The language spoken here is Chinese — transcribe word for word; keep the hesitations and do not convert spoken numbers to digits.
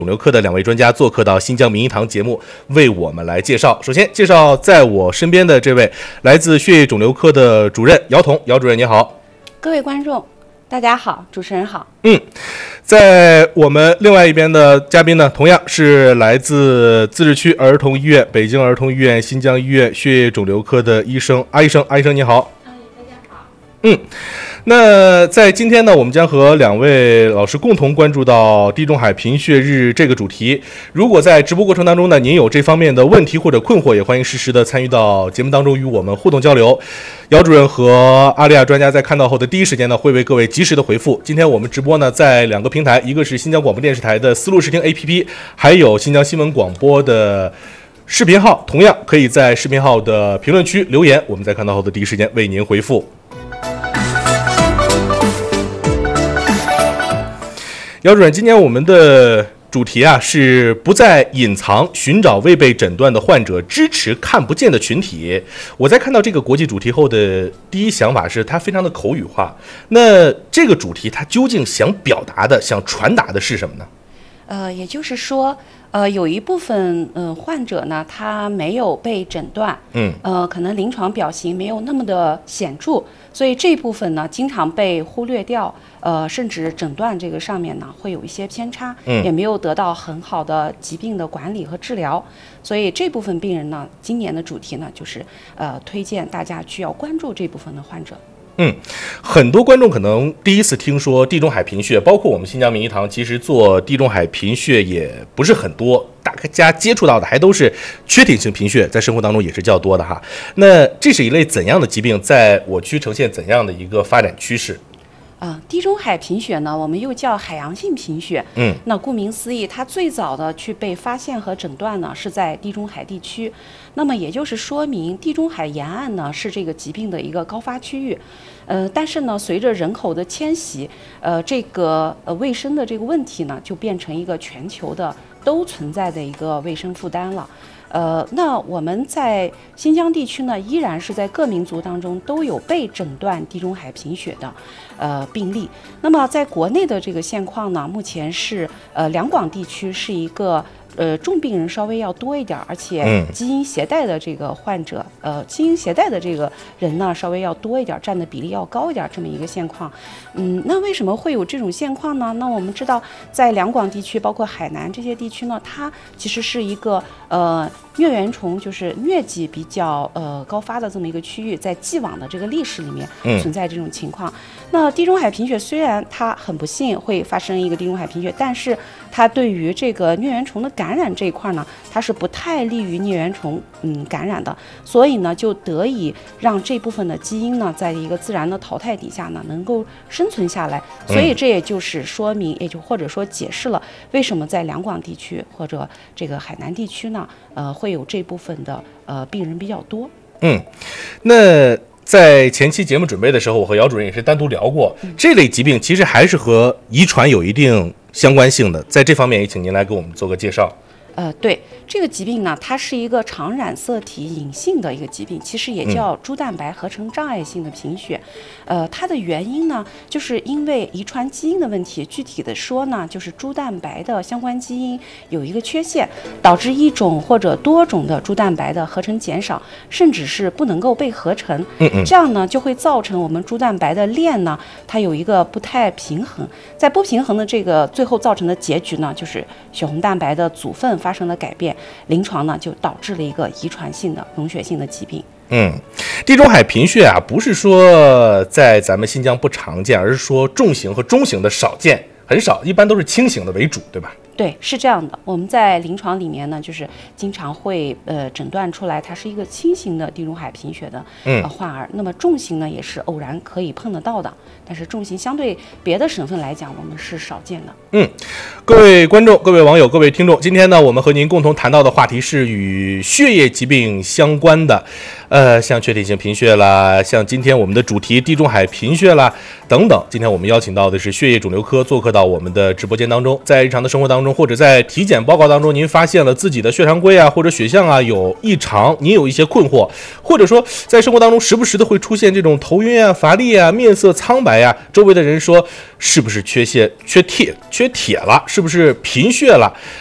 肿瘤科的两位专家做客到新疆名医堂节目，为我们来介绍。首先介绍在我身边的这位来自血液肿瘤科的主任姚彤，姚主任你好。 各位观众大家好，主持人好。 嗯，在我们另外一边的嘉宾呢，同样是来自自治区儿童医院、北京儿童医院、新疆医院血液肿瘤科的医生阿医生，阿医生你好。 大家好。 嗯。那在今天呢，我们将和两位老师共同关注到地中海贫血日这个主题。如果在直播过程当中呢，您有这方面的问题或者困惑，也欢迎实时的参与到节目当中与我们互动交流。姚主任和阿丽亚专家在看到后的第一时间呢，会为各位及时的回复。今天我们直播呢，在两个平台，一个是新疆广播电视台的思路视听 A P P， 还有新疆新闻广播的视频号，同样可以在视频号的评论区留言，我们在看到后的第一时间为您回复。姚主任，今年我们的主题啊是不再隐藏，寻找未被诊断的患者，支持看不见的群体。我在看到这个国际主题后的第一想法是，它非常的口语化。那这个主题它究竟想表达的、想传达的是什么呢？ 呃，也就是说，呃，有一部分呃患者呢，他没有被诊断， 嗯， 呃，可能临床表型没有那么的显著，所以这部分呢，经常被忽略掉，呃，甚至诊断这个上面呢，会有一些偏差， 嗯， 也没有得到很好的疾病的管理和治疗，所以这部分病人呢，今年的主题呢，就是呃，推荐大家去要关注这部分的患者。 嗯，很多观众可能第一次听说地中海贫血，包括我们新疆名医堂，其实做地中海贫血也不是很多，大家接触到的还都是缺铁性贫血，在生活当中也是较多的哈。那这是一类怎样的疾病，在我区呈现怎样的一个发展趋势？ 啊、呃，地中海贫血呢，我们又叫海洋性贫血。 嗯， 那顾名思义，它最早的去被发现和诊断呢，是在地中海地区。那么也就是说明，地中海沿岸呢是这个疾病的一个高发区域。呃，但是呢，随着人口的迁徙，呃，这个呃卫生的这个问题呢，就变成一个全球的都存在的一个卫生负担了。呃，那我们在新疆地区呢，依然是在各民族当中都有被诊断地中海贫血的呃病例。那么在国内的这个现况呢，目前是呃两广地区是一个呃重病人稍微要多一点，而且基因携带的这个患者，呃基因携带的这个人呢稍微要多一点，占的比例要高一点，这么一个现况。嗯，那为什么会有这种现况呢？那我们知道，在两广地区，包括海南这些地区呢，它其实是一个呃。疟原虫就是疟疾比较呃高发的这么一个区域，在既往的这个历史里面存在这种情况。嗯、那地中海贫血虽然它很不幸会发生一个地中海贫血，但是它对于这个疟原虫的感染这一块呢，它是不太利于疟原虫嗯感染的，所以呢就得以让这部分的基因呢，在一个自然的淘汰底下呢，能够生存下来。所以这也就是说明，也就或者说解释了为什么在两广地区或者这个海南地区呢，呃。会有这部分的呃病人比较多。 嗯，那在前期节目准备的时候，我和姚主任也是单独聊过，嗯、这类疾病其实还是和遗传有一定相关性的，在这方面也请您来给我们做个介绍。 呃，对这个疾病呢，它是一个常染色体隐性的一个疾病，其实也叫猪蛋白合成障碍性的贫血。呃，它的原因呢，就是因为遗传基因的问题。具体的说呢，就是猪蛋白的相关基因有一个缺陷，导致一种或者多种的猪蛋白的合成减少，甚至是不能够被合成。 嗯嗯， 这样呢，就会造成我们猪蛋白的链呢，它有一个不太平衡。在不平衡的这个最后造成的结局呢，就是血红蛋白的组分发生了改变，临床呢就导致了一个遗传性的溶血性的疾病。 嗯，地中海贫血啊，不是说在咱们新疆不常见，而是说重型和中型的少见，很少，一般都是轻型的为主，对吧？ 对，是这样的。我们在临床里面呢，就是经常会呃诊断出来，它是一个轻型的地中海贫血的呃患儿。那么重型呢，也是偶然可以碰得到的，但是重型相对别的省份来讲，我们是少见的。 嗯，各位观众、各位网友、各位听众，今天呢，我们和您共同谈到的话题是与血液疾病相关的。 呃，像缺铁性贫血啦，像今天我们的主题地中海贫血啦等等。今天我们邀请到的是血液肿瘤科做客到我们的直播间当中，在日常的生活当中或者在体检报告当中，您发现了自己的血常规啊或者血象啊有异常，您有一些困惑，或者说在生活当中时不时的会出现这种头晕啊、乏力啊、面色苍白啊，周围的人说是不是缺血、缺铁、缺铁了，是不是贫血了？